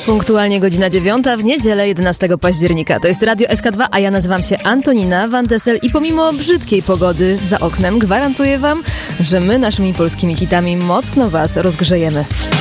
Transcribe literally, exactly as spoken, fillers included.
Punktualnie godzina dziewiąta w niedzielę jedenastego października. To jest Radio S K dwa, a ja nazywam się Antonina Van Dessel i pomimo brzydkiej pogody za oknem gwarantuję wam, że my naszymi polskimi hitami mocno was rozgrzejemy.